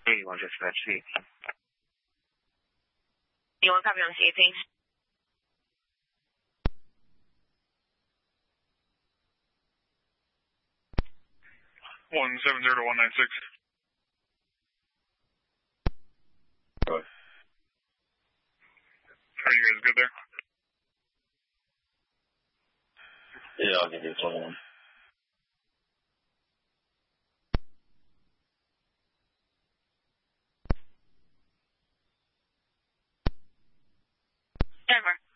81 dispatch, CAP. You want to copy on CAP? 170-196. Go ahead. Are you guys good there? Yeah, I'll give you a 21. Denver.